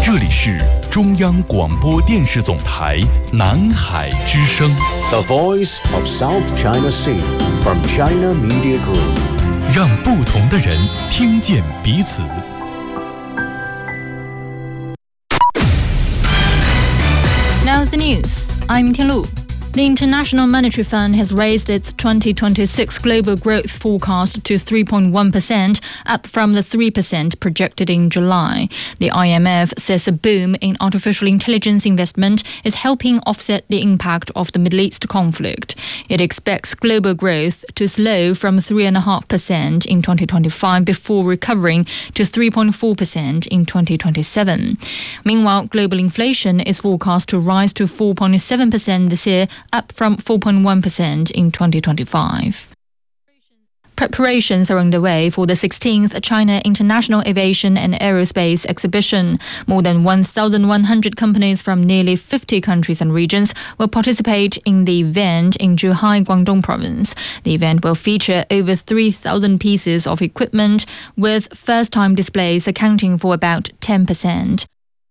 这里是中央广播电视总台南海之声。 The Voice of South China Sea from China Media Group， 让不同的人听见彼此。 Now's the news. I'm Tian Lu. The International Monetary Fund has raised its 2026 global growth forecast to 3.1%, up from the 3% projected in July. The IMF says a boom in artificial intelligence investment is helping offset the impact of the Middle East conflict. It expects global growth to slow from 3.5% in 2025 before recovering to 3.4% in 2027. Meanwhile, global inflation is forecast to rise to 4.7% this year, up from 4.1% in 2025. Preparations are underway for the 16th China International Aviation and Aerospace Exhibition. More than 1,100 companies from nearly 50 countries and regions will participate in the event in Zhuhai, Guangdong Province. The event will feature over 3,000 pieces of equipment, with first-time displays accounting for about 10%.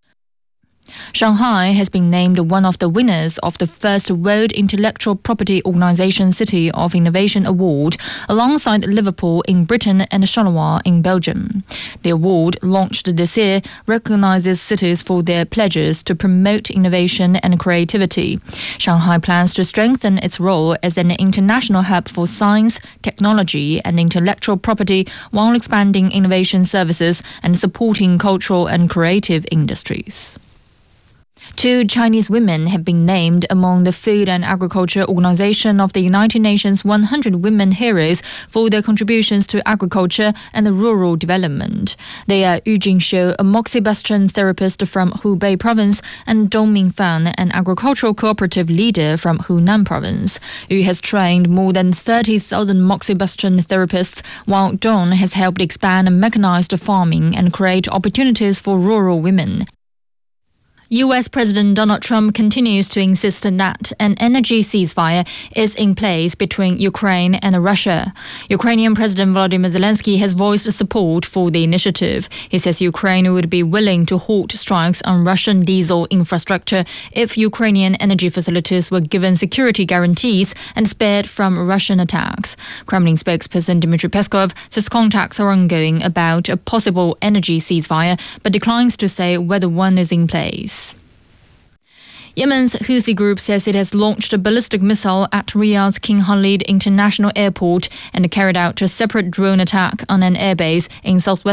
Shanghai has been named one of the winners of the first World Intellectual Property Organization City of Innovation Award, alongside Liverpool in Britain and Charleroi in Belgium. The award, launched this year, recognizes cities for their pledges to promote innovation and creativity. Shanghai plans to strengthen its role as an international hub for science, technology, and intellectual property while expanding innovation services and supporting cultural and creative industries. 2 Chinese women have been named among the Food and Agriculture Organization of the United Nations 100 Women Heroes for their contributions to agriculture and rural development. They are Yu Jingxiu, a moxibustion therapist from Hubei Province, and Dong Mingfan, an agricultural cooperative leader from Hunan Province. Yu has trained more than 30,000 moxibustion therapists, while Dong has helped expand mechanized farming and create opportunities for rural women. U.S. President Donald Trump continues to insist that an energy ceasefire is in place between Ukraine and Russia. Ukrainian President Volodymyr Zelensky has voiced support for the initiative. He says Ukraine would be willing to halt strikes on Russian diesel infrastructure if Ukrainian energy facilities were given security guarantees and spared from Russian attacks. Kremlin spokesperson Dmitry Peskov says contacts are ongoing about a possible energy ceasefire, but declines to say whether one is in place. Yemen's Houthi group says it has launched a ballistic missile at Riyadh's King Khalid International Airport and carried out a separate drone attack on an airbase in southwest